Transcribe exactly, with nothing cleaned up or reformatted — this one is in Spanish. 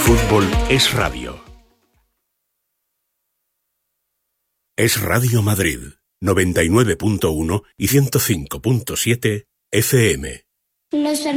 Fútbol es radio. Es Radio Madrid, noventa y nueve punto uno y ciento cinco punto siete F M. Los